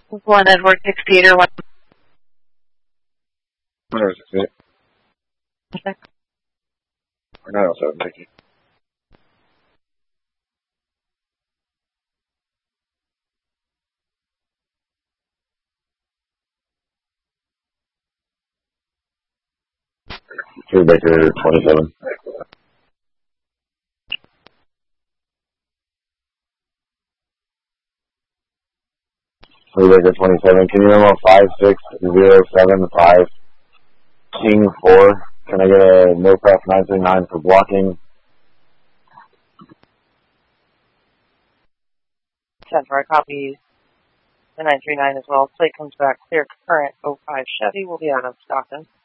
1 Edward 6 Peter 1. 168. Or 907, thank you. Baker 27. Baker 27. Can you remember 5607 King 4? Can I get a NoCraft 939 for blocking? 10 for I copy the 939 as well. Plate comes back clear current 05 Chevy will be out of Stockton.